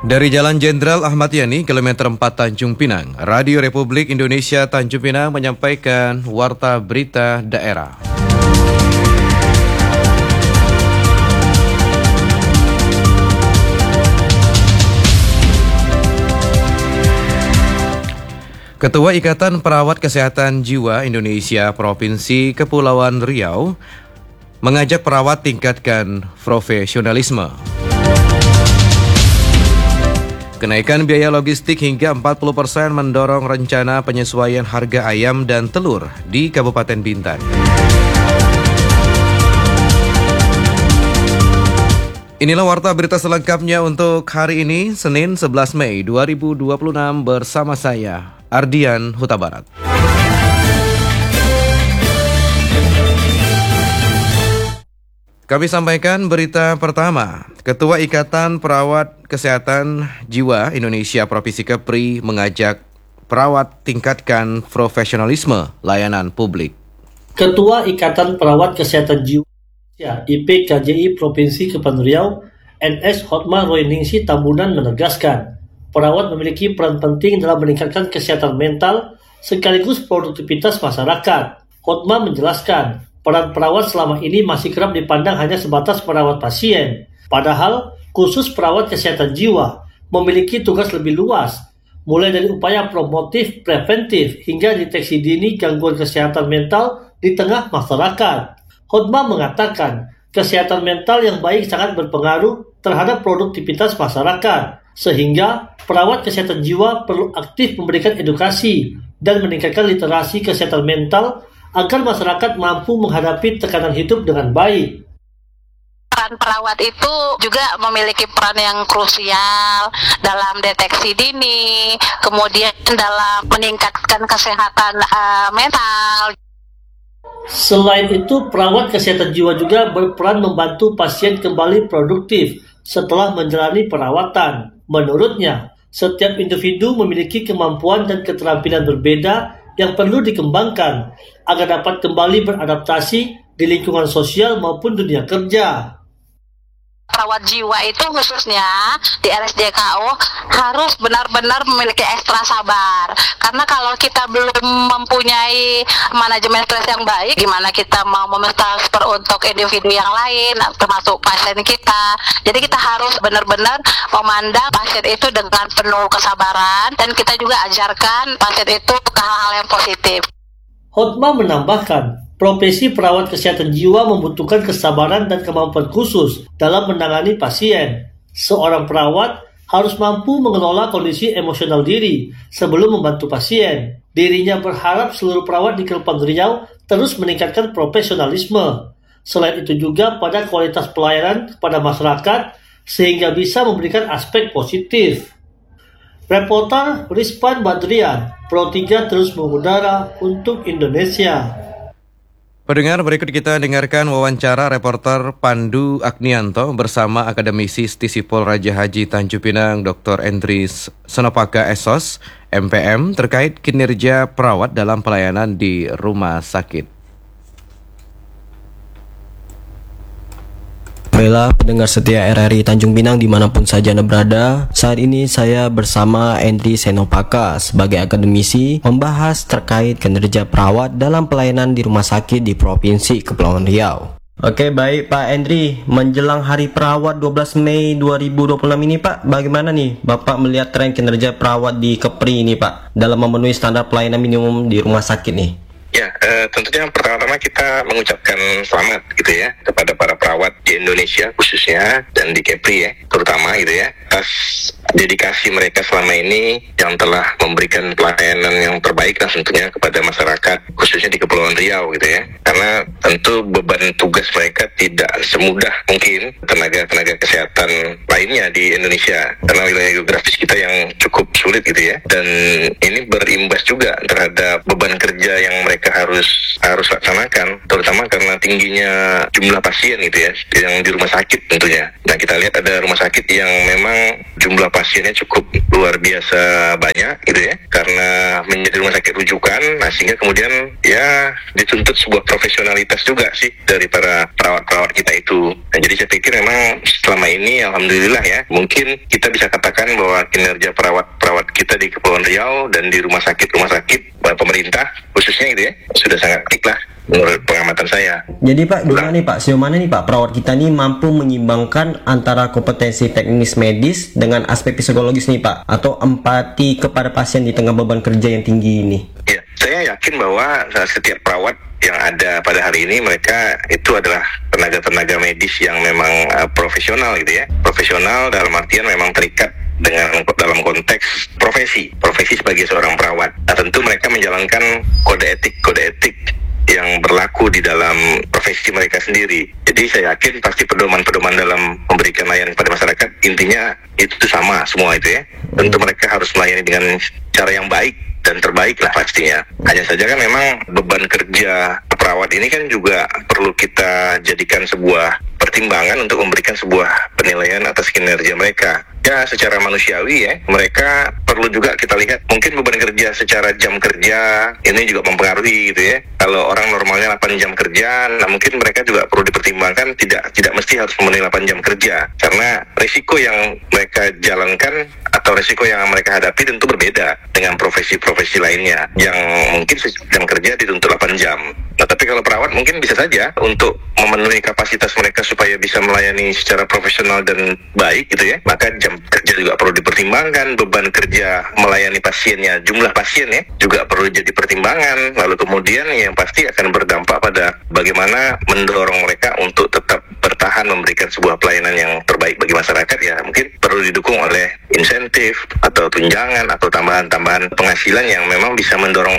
Dari Jalan Jenderal Ahmad Yani, kilometer 4 Tanjung Pinang, Radio Republik Indonesia Tanjung Pinang menyampaikan Warta Berita Daerah. Ketua Ikatan Perawat Kesehatan Jiwa Indonesia Provinsi Kepulauan Riau mengajak perawat tingkatkan profesionalisme. Kenaikan biaya logistik hingga 40% mendorong rencana penyesuaian harga ayam dan telur di Kabupaten Bintan. Inilah warta berita selengkapnya untuk hari ini, Senin 11 Mei 2026 bersama saya, Ardian Huta Barat. Kami sampaikan berita pertama. Ketua Ikatan Perawat Kesehatan Jiwa Indonesia Provinsi Kepri mengajak perawat tingkatkan profesionalisme layanan publik. Ketua Ikatan Perawat Kesehatan Jiwa IPKJI Provinsi Kepulauan Riau, NS Hotma Royningsi Tambunan menegaskan, perawat memiliki peran penting dalam meningkatkan kesehatan mental sekaligus produktivitas masyarakat. Hotma menjelaskan, peran perawat selama ini masih kerap dipandang hanya sebatas merawat pasien. Padahal, khusus perawat kesehatan jiwa memiliki tugas lebih luas, mulai dari upaya promotif, preventif, hingga deteksi dini gangguan kesehatan mental di tengah masyarakat. Hotma mengatakan, kesehatan mental yang baik sangat berpengaruh terhadap produktivitas masyarakat, sehingga perawat kesehatan jiwa perlu aktif memberikan edukasi dan meningkatkan literasi kesehatan mental agar masyarakat mampu menghadapi tekanan hidup dengan baik. Peran perawat itu juga memiliki peran yang krusial dalam deteksi dini, kemudian dalam meningkatkan kesehatan mental. Selain itu, perawat kesehatan jiwa juga berperan membantu pasien kembali produktif setelah menjalani perawatan. Menurutnya, setiap individu memiliki kemampuan dan keterampilan berbeda yang perlu dikembangkan agar dapat kembali beradaptasi di lingkungan sosial maupun dunia kerja. Perawat jiwa itu khususnya di RSJKO harus benar-benar memiliki ekstra sabar. Karena kalau kita belum mempunyai manajemen stres yang baik, gimana kita mau mentransfer untuk individu yang lain, termasuk pasien kita. Jadi kita harus benar-benar memandang pasien itu dengan penuh kesabaran, dan kita juga ajarkan pasien itu ke hal-hal yang positif. Hotma menambahkan, profesi perawat kesehatan jiwa membutuhkan kesabaran dan kemampuan khusus dalam menangani pasien. Seorang perawat harus mampu mengelola kondisi emosional diri sebelum membantu pasien. Dirinya berharap seluruh perawat di Kepulauan Riau terus meningkatkan profesionalisme. Selain itu juga pada kualitas pelayanan kepada masyarakat sehingga bisa memberikan aspek positif. Reporter Rizpan Badrian, Pro 3 terus mengudara untuk Indonesia. Pendengar, berikut kita dengarkan wawancara reporter Pandu Agnianto bersama akademisi Stisipol Raja Haji Tanjung Pinang Dr. Endris Senopaka SOS, MPM, terkait kinerja perawat dalam pelayanan di rumah sakit. Baiklah pendengar setia RRI Tanjung Pinang dimanapun saja Anda berada, saat ini saya bersama Endris Senopaka sebagai akademisi membahas terkait kinerja perawat dalam pelayanan di rumah sakit di Provinsi Kepulauan Riau. Oke, baik Pak Endri, menjelang Hari Perawat 12 Mei 2026 ini Pak, bagaimana nih Bapak melihat tren kinerja perawat di Kepri ini Pak dalam memenuhi standar pelayanan minimum di rumah sakit nih? Ya, tentunya pertama-tama kita mengucapkan selamat gitu ya kepada para perawat di Indonesia khususnya dan di Kepri ya, terutama gitu ya, atas dedikasi mereka selama ini yang telah memberikan pelayanan yang terbaik lah tentunya kepada masyarakat khususnya di Kepulauan Riau gitu ya. Karena tentu beban tugas mereka tidak semudah mungkin tenaga-tenaga kesehatan lainnya di Indonesia karena wilayah geografis kita yang cukup sulit gitu ya. Dan ini berimbas juga terhadap beban kerja yang mereka mereka harus laksanakan, terutama karena tingginya jumlah pasien gitu ya, yang di rumah sakit tentunya. Nah, kita lihat ada rumah sakit yang memang jumlah pasiennya cukup luar biasa banyak gitu ya, karena menjadi rumah sakit rujukan. Nah, sehingga kemudian ya dituntut sebuah profesionalitas juga sih dari para perawat-perawat kita itu. Nah, jadi saya pikir memang selama ini alhamdulillah ya, mungkin kita bisa katakan bahwa kinerja perawat-perawat kita di Kepulauan Riau dan di rumah sakit pemerintah khususnya gitu ya, sudah sangat baik lah menurut pengamatan saya. Jadi Pak, gimana nih Pak, sejauh mana nih Pak perawat kita nih mampu menyimbangkan antara kompetensi teknis medis dengan aspek psikologis nih Pak, atau empati kepada pasien di tengah beban kerja yang tinggi ini? Ya, saya yakin bahwa setiap perawat yang ada pada hari ini, mereka itu adalah tenaga-tenaga medis yang memang profesional gitu ya. Profesional dalam artian memang terikat dalam konteks profesi sebagai seorang perawat. Nah, tentu mereka menjalankan kode etik yang berlaku di dalam profesi mereka sendiri. Jadi saya yakin pasti pedoman-pedoman dalam memberikan layanan kepada masyarakat intinya itu sama semua itu ya. Tentu mereka harus melayani dengan cara yang baik dan terbaik lah pastinya. Hanya saja kan memang beban kerja perawat ini kan juga perlu kita jadikan sebuah pertimbangan untuk memberikan sebuah penilaian atas kinerja mereka. Ya, secara manusiawi ya, mereka perlu juga kita lihat mungkin beban kerja secara jam kerja ini juga mempengaruhi gitu ya. Kalau orang normalnya 8 jam kerja, nah mungkin mereka juga perlu dipertimbangkan tidak mesti harus memenuhi 8 jam kerja, karena risiko yang mereka jalankan atau risiko yang mereka hadapi tentu berbeda dengan profesi-profesi lainnya yang mungkin jam kerja dituntut 8 jam. Nah, tapi kalau perawat mungkin bisa saja untuk memenuhi kapasitas mereka supaya bisa melayani secara profesional dan baik gitu ya, maka jam kerja juga perlu dipertimbangkan, beban kerja melayani pasiennya, jumlah pasien ya juga perlu jadi pertimbangan. Lalu kemudian yang pasti akan berdampak pada bagaimana mendorong mereka untuk tetap bertahan memberikan sebuah pelayanan yang terbaik bagi masyarakat ya. Mungkin perlu didukung oleh insentif atau tunjangan atau tambahan-tambahan penghasilan yang memang bisa mendorong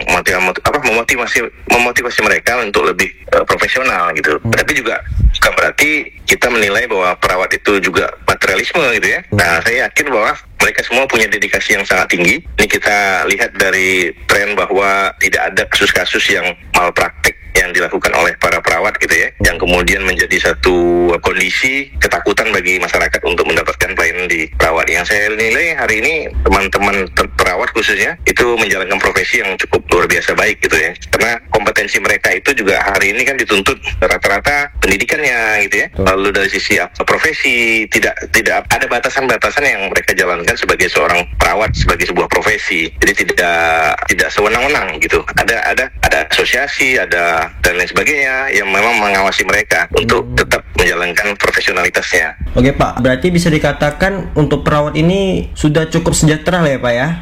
memotivasi mereka untuk lebih profesional gitu. Tapi juga bukan berarti kita menilai bahwa perawat itu juga materialisme gitu ya. Nah, saya yakin bahwa mereka semua punya dedikasi yang sangat tinggi. Ini kita lihat dari tren bahwa tidak ada kasus-kasus yang malpraktik yang dilakukan oleh para perawat gitu ya, yang kemudian menjadi satu kondisi ketakutan bagi masyarakat untuk mendapatkan pelayanan di perawat. Yang saya nilai hari ini teman-teman perawat khususnya itu menjalankan profesi yang cukup luar biasa baik gitu ya, karena kompetensi mereka itu juga hari ini kan dituntut rata-rata pendidikannya gitu ya. Lalu dari sisi profesi tidak ada batasan-batasan yang mereka jalankan sebagai seorang perawat sebagai sebuah profesi. Jadi tidak sewenang-wenang gitu. Ada asosiasi, ada dan lain sebagainya yang memang mengawasi mereka untuk tetap menjalankan profesionalitasnya. Oke Pak, berarti bisa dikatakan untuk perawat ini sudah cukup sejahtera lah ya Pak ya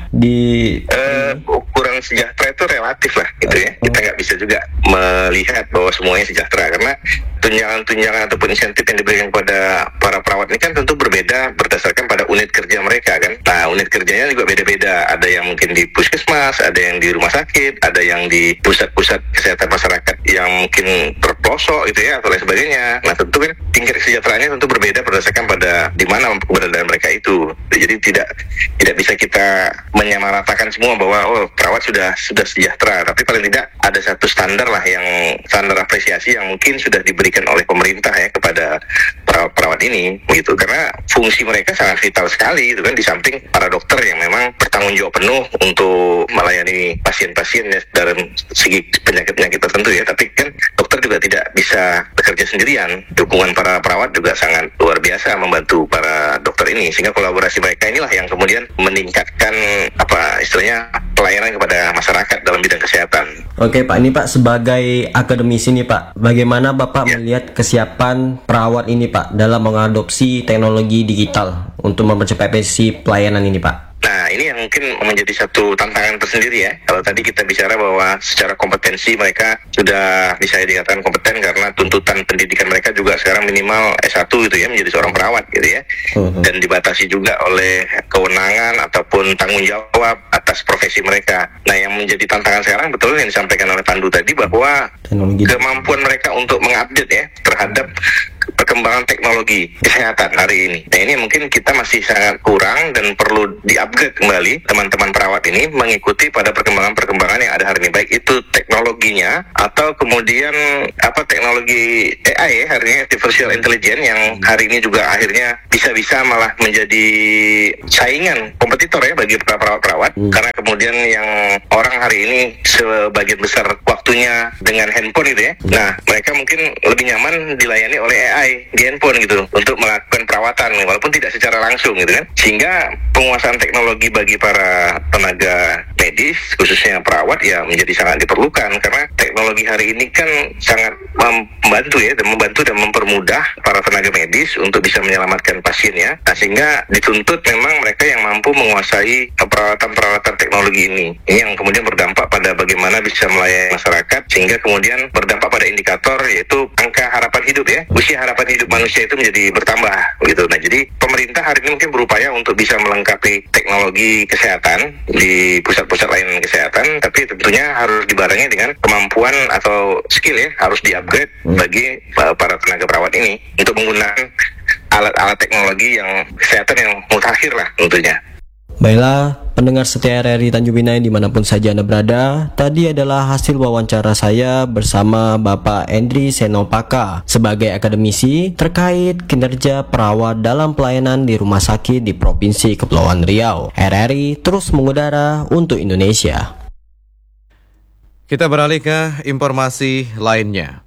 ukuran sejahtera itu relatif lah gitu ya. Kita nggak bisa juga melihat bahwa semuanya sejahtera, karena tunjangan ataupun insentif yang diberikan kepada para perawat ini kan tentu berbeda berdasarkan pada unit kerja mereka kan. Nah, unit kerjanya juga beda-beda. Ada yang mungkin di puskesmas, ada yang di rumah sakit, ada yang di pusat-pusat kesehatan masyarakat yang mungkin terpelosok gitu ya atau lain sebagainya. Nah, tentu kan tingkat kesejahteraannya tentu berbeda berdasarkan pada di mana keberadaan mereka itu. Jadi tidak bisa kita menyamaratakan semua bahwa perawat sudah sejahtera, tapi paling tidak ada satu standar lah, yang standar apresiasi yang mungkin sudah diberikan oleh pemerintah ya kepada perawat ini gitu, karena fungsi mereka sangat vital sekali itu kan, di samping para dokter yang memang bertanggung jawab penuh untuk melayani pasien-pasien ya, dalam segi penyakit-penyakit tertentu ya, tapi kan dokter juga tidak bisa bekerja sendirian. Dukungan para perawat juga sangat luar biasa membantu para dokter ini, sehingga kolaborasi mereka inilah yang kemudian meningkatkan istilahnya pelayanan kepada masyarakat dalam bidang kesehatan. Oke Pak, ini Pak sebagai akademisi nih Pak, bagaimana Bapak melihat kesiapan perawat ini Pak dalam mengadopsi teknologi digital untuk mempercepat pelayanan ini Pak? Nah, ini yang mungkin menjadi satu tantangan tersendiri ya. Kalau tadi kita bicara bahwa secara kompetensi mereka sudah bisa dikatakan kompeten karena tuntutan pendidikan mereka juga sekarang minimal S1 gitu ya, menjadi seorang perawat gitu ya. Dan dibatasi juga oleh kewenangan ataupun tanggung jawab atas profesi mereka. Nah, yang menjadi tantangan sekarang betul yang disampaikan oleh Pandu tadi, bahwa kemampuan mereka untuk mengupdate ya terhadap perkembangan teknologi kesehatan hari ini. Nah, ini mungkin kita masih sangat kurang dan perlu di-upgrade kembali teman-teman perawat ini mengikuti pada perkembangan-perkembangan yang ada hari ini, baik itu teknologinya atau kemudian teknologi AI ya, hari ini artificial intelligence yang hari ini juga akhirnya bisa-bisa malah menjadi saingan kompetitor ya bagi para perawat-perawat karena kemudian yang orang hari ini sebagian besar waktunya dengan handphone gitu ya. Nah, mereka mungkin lebih nyaman dilayani oleh AI di handphone gitu untuk melakukan perawatan walaupun tidak secara langsung gitu kan. Sehingga penguasaan teknologi bagi para tenaga medis khususnya perawat ya menjadi sangat diperlukan karena teknologi hari ini kan sangat membantu ya dan mempermudah para tenaga medis untuk bisa menyelamatkan pasiennya. Nah, sehingga dituntut memang mereka yang mampu menguasai perawatan-perawatan teknologi ini. Ini yang kemudian berdampak pada bagaimana bisa melayani masyarakat sehingga kemudian berdampak pada indikator yaitu angka harapan hidup ya. Usia harapan hidup manusia itu menjadi bertambah gitu. Nah, jadi pemerintah hari ini mungkin berupaya untuk bisa melengkapi teknologi kesehatan di pusat-pusat layanan kesehatan, tapi tentunya harus dibarengi dengan kemampuan atau skill ya, harus di-upgrade bagi para tenaga perawat ini untuk menggunakan alat-alat teknologi yang kesehatan yang mutakhir lah tentunya. Baiklah, pendengar setia RRI Tanjung Pinang dimanapun saja Anda berada, tadi adalah hasil wawancara saya bersama Bapak Endri Senopaka sebagai akademisi terkait kinerja perawat dalam pelayanan di rumah sakit di Provinsi Kepulauan Riau. RRI terus mengudara untuk Indonesia. Kita beralih ke informasi lainnya.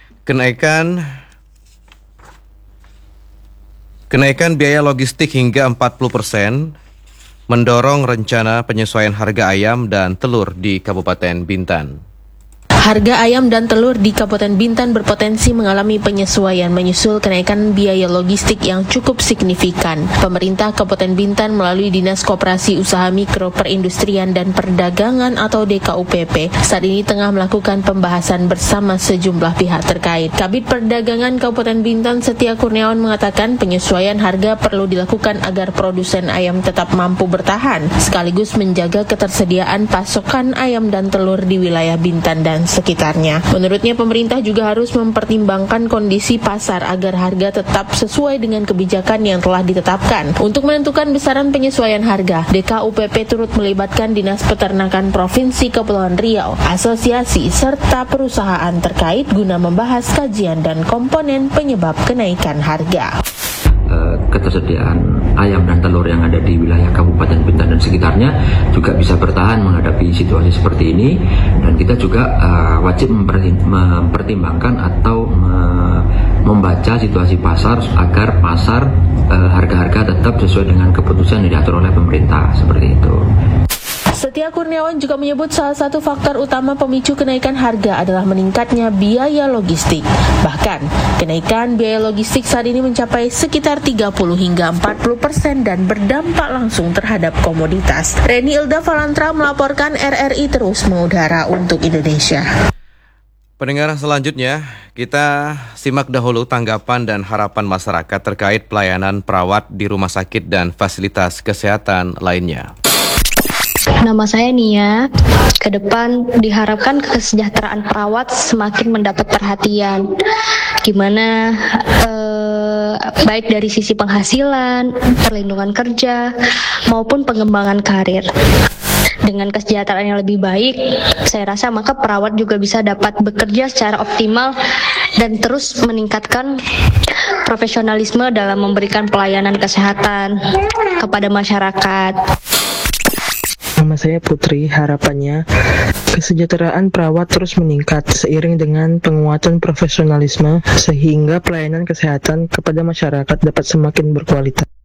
Kenaikan biaya logistik hingga 40% mendorong rencana penyesuaian harga ayam dan telur di Kabupaten Bintan. Harga ayam dan telur di Kabupaten Bintan berpotensi mengalami penyesuaian menyusul kenaikan biaya logistik yang cukup signifikan. Pemerintah Kabupaten Bintan melalui Dinas Koperasi Usaha Mikro Perindustrian dan Perdagangan atau DKUPP saat ini tengah melakukan pembahasan bersama sejumlah pihak terkait. Kabid Perdagangan Kabupaten Bintan Setia Kurniawan mengatakan penyesuaian harga perlu dilakukan agar produsen ayam tetap mampu bertahan, sekaligus menjaga ketersediaan pasokan ayam dan telur di wilayah Bintan dan sekitarnya. Menurutnya pemerintah juga harus mempertimbangkan kondisi pasar agar harga tetap sesuai dengan kebijakan yang telah ditetapkan. Untuk menentukan besaran penyesuaian harga, DKUPP turut melibatkan Dinas Peternakan Provinsi Kepulauan Riau, asosiasi serta perusahaan terkait guna membahas kajian dan komponen penyebab kenaikan harga. Ketersediaan ayam dan telur yang ada di wilayah Kabupaten Bintan dan sekitarnya juga bisa bertahan menghadapi situasi seperti ini, dan kita juga wajib mempertimbangkan atau membaca situasi pasar agar pasar harga-harga tetap sesuai dengan keputusan yang diatur oleh pemerintah seperti itu. Setia Kurniawan juga menyebut salah satu faktor utama pemicu kenaikan harga adalah meningkatnya biaya logistik. Bahkan, kenaikan biaya logistik saat ini mencapai sekitar 30 hingga 40% dan berdampak langsung terhadap komoditas. Reni Ilda Valantra melaporkan RRI terus mengudara untuk Indonesia. Pendengar selanjutnya, kita simak dahulu tanggapan dan harapan masyarakat terkait pelayanan perawat di rumah sakit dan fasilitas kesehatan lainnya. Nama saya Nia. Ke depan diharapkan kesejahteraan perawat semakin mendapat perhatian. Gimana baik dari sisi penghasilan, perlindungan kerja, maupun pengembangan karir. Dengan kesejahteraan yang lebih baik, saya rasa maka perawat juga bisa dapat bekerja secara optimal dan terus meningkatkan profesionalisme dalam memberikan pelayanan kesehatan kepada masyarakat. Nama saya Putri. Harapannya kesejahteraan perawat terus meningkat seiring dengan penguatan profesionalisme sehingga pelayanan kesehatan kepada masyarakat dapat semakin berkualitas.